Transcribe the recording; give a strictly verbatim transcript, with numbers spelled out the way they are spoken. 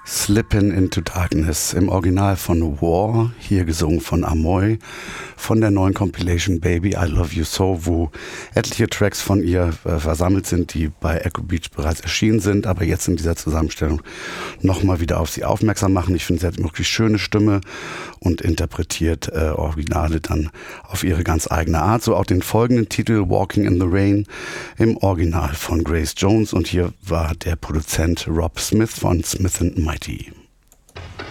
Slippin' into Darkness, im Original von War, hier gesungen von Amoy, von der neuen Compilation Baby I Love You So, wo etliche Tracks von ihr äh, versammelt sind, die bei Echo Beach bereits erschienen sind, aber jetzt in dieser Zusammenstellung nochmal wieder auf sie aufmerksam machen. Ich finde, sie hat eine wirklich schöne Stimme und interpretiert äh, Originale dann auf ihre ganz eigene Art. So auch den folgenden Titel Walking in the Rain im Original von Grace Jones, und hier war der Produzent Rob Smith von Smith and Mighty.